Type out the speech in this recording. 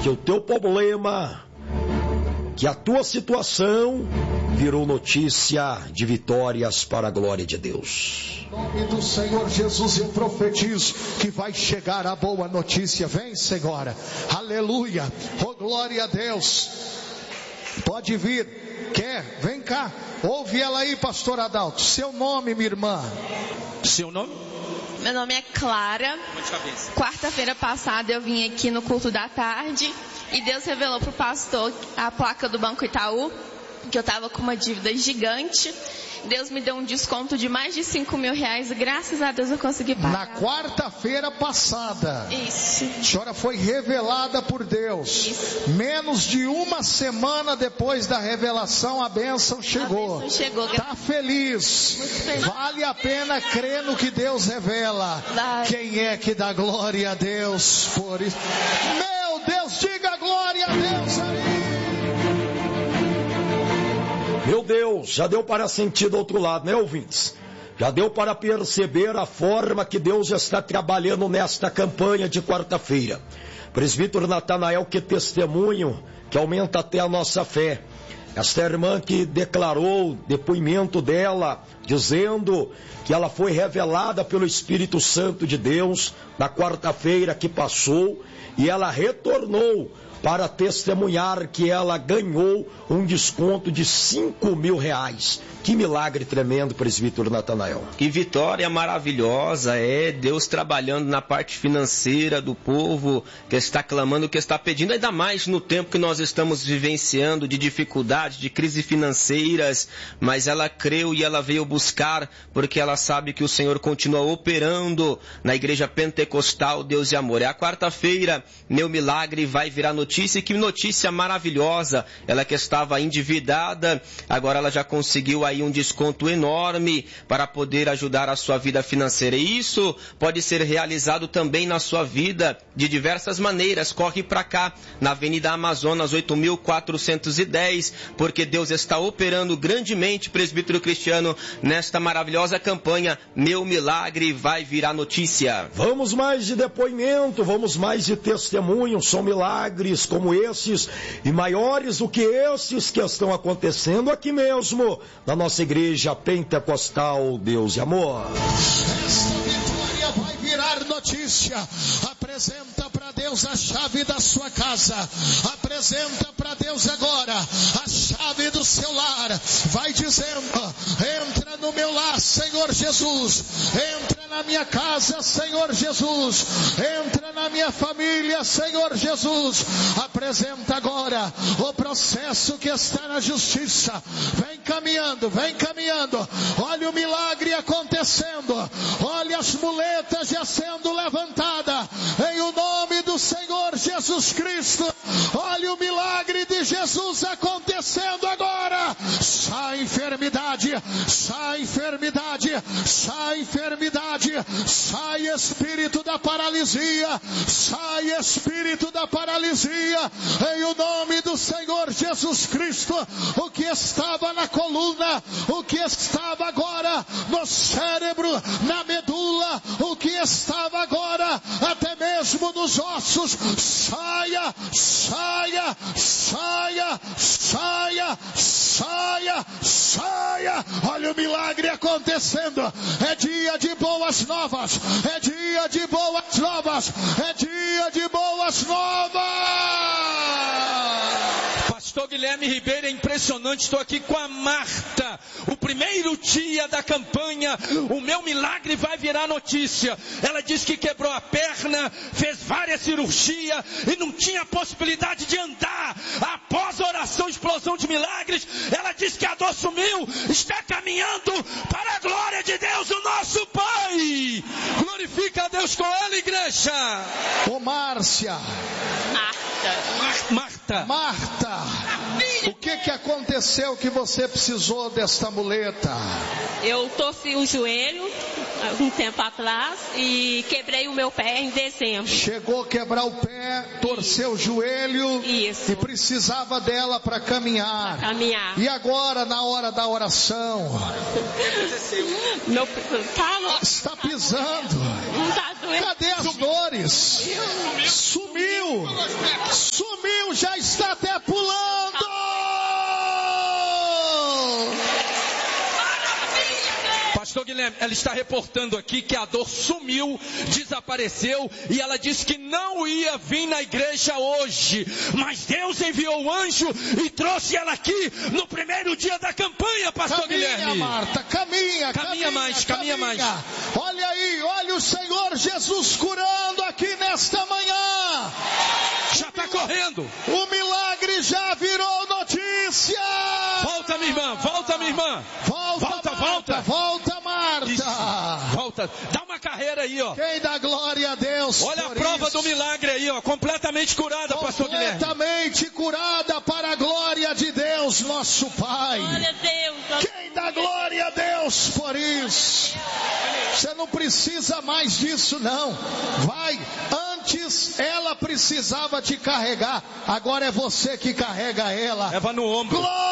que o teu problema, que a tua situação virou notícia de vitórias para a glória de Deus. Em nome do Senhor Jesus, eu profetizo que vai chegar a boa notícia. Vem, Senhora. Aleluia. Oh, glória a Deus. Pode vir. Quer? Vem cá. Ouve ela aí, pastor Adalto. Seu nome, minha irmã. Seu nome? Meu nome é Clara. Quarta-feira passada eu vim aqui no culto da tarde e Deus revelou para o pastor a placa do Banco Itaú, que eu estava com uma dívida gigante. Deus me deu um desconto de mais de R$5.000 e graças a Deus eu consegui pagar. Na quarta-feira passada. Isso. A senhora foi revelada por Deus. Isso. Menos de uma semana depois da revelação, a bênção chegou. A bênção chegou. Tá feliz. Muito feliz. Vale a pena crer no que Deus revela. Quem é que dá glória a Deus por isso? Meu Deus, diga glória a Deus aí. Meu Deus, já deu para sentir do outro lado, né, ouvintes? Já deu para perceber a forma que Deus está trabalhando nesta campanha de quarta-feira. Presbítero Natanael, que testemunho, que aumenta até a nossa fé. Esta irmã que declarou depoimento dela, dizendo que ela foi revelada pelo Espírito Santo de Deus na quarta-feira que passou, e ela retornou para testemunhar que ela ganhou um desconto de R$5.000. Que milagre tremendo, presbítero Natanael. Que vitória maravilhosa, Deus trabalhando na parte financeira do povo, que está clamando, que está pedindo, ainda mais no tempo que nós estamos vivenciando de dificuldade, de crise financeiras, mas ela creu e ela veio buscar, porque ela sabe que o Senhor continua operando na igreja pentecostal Deus e Amor. É a quarta-feira, meu milagre vai virar notícia, e que notícia maravilhosa, ela que estava endividada, agora ela já conseguiu aí um desconto enorme para poder ajudar a sua vida financeira. E isso pode ser realizado também na sua vida de diversas maneiras. Corre para cá, na Avenida Amazonas 8.410, porque Deus está operando grandemente, presbítero Cristiano, nesta maravilhosa campanha. Meu milagre vai virar notícia. Vamos mais de depoimento, vamos mais de testemunho. São milagres como esses e maiores do que esses que estão acontecendo aqui mesmo, na nossa igreja pentecostal Deus e Amor. Esta vitória vai virar notícia. Apresenta para Deus a chave da sua casa. Apresenta para Deus agora a chave do seu lar. Vai dizendo: entra no meu lar, Senhor Jesus. Entra na minha casa, Senhor Jesus. Entra na minha família, Senhor Jesus. Apresenta agora o processo que está na justiça. Vem caminhando, vem caminhando. Olha o milagre acontecendo. Olha as muletas já sendo levantadas. Em o nome do Senhor Jesus Cristo. Olha o milagre de Jesus acontecendo agora. Sai enfermidade, sai enfermidade, sai enfermidade, sai espírito da paralisia, sai espírito da paralisia. Em o nome do Senhor Jesus Cristo. O que estava na coluna, o que estava agora no cérebro, na medula, o que estava agora até mesmo nos ossos, saia, saia, saia, saia, saia, saia. Olha o milagre acontecendo. É dia de boas novas, é dia de boas novas, é dia de boas novas. Pastor Guilherme Ribeiro, é impressionante, estou aqui com a Marta, o primeiro dia da campanha, o meu milagre vai virar notícia. Ela disse que quebrou a perna, fez várias cirurgias e não tinha possibilidade de andar. Após a oração, explosão de milagres, ela disse que a dor sumiu, está caminhando para a glória de Deus, o nosso Pai. Glorifica a Deus com ela, igreja. Ô Márcia. Marta, o que aconteceu que você precisou desta muleta? Eu torci o joelho um tempo atrás e quebrei o meu pé em dezembro. Chegou a quebrar o pé, torceu o joelho. Isso. E precisava dela para caminhar. E agora, na hora da oração? Meu, está pisando. Não está doendo. Cadê as dores? Sumiu, já está até pulando. Pastor Guilherme, ela está reportando aqui que a dor sumiu, desapareceu, e ela disse que não ia vir na igreja hoje, mas Deus enviou o anjo e trouxe ela aqui no primeiro dia da campanha, Pastor Guilherme. Marta, caminha mais. Olha aí, olha o Senhor Jesus curando aqui nesta manhã. Já está correndo. O milagre já virou notícia. Volta, minha irmã. Volta, Marta. Isso. Volta. Dá uma carreira aí, ó. Quem dá glória a Deus. Olha a prova do milagre aí, ó. Completamente curada, Pastor Guilherme. Completamente curada para a glória de Deus, nosso Pai. Glória a Deus. Quem dá glória a Deus por isso? Você não precisa mais disso, não. Vai. Antes ela precisava te carregar. Agora é você que carrega ela. Leva no ombro. Glória